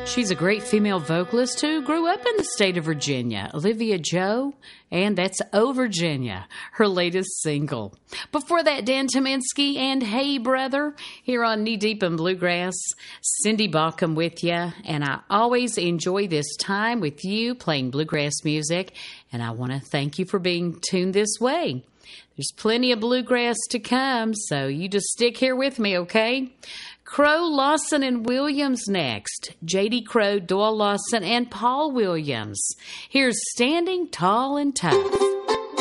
She's a great female vocalist who grew up in the state of Virginia, Olivia Joe, and that's Oh Virginia, her latest single. Before that, Dan Tyminski and Hey Brother, here on Knee Deep in Bluegrass. Cindy Baucom with you, and I always enjoy this time with you playing bluegrass music, and I want to thank you for being tuned this way. There's plenty of bluegrass to come, so you just stick here with me, okay? Crow, Lawson, and Williams next. J.D. Crowe, Doyle Lawson, and Paul Williams. Here's Standing Tall and Tough.